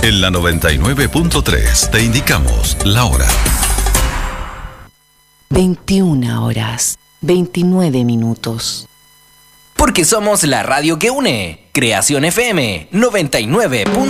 En la 99.3 te indicamos la hora. 21 horas, 29 minutos. Porque somos la radio que une. Creación FM 99.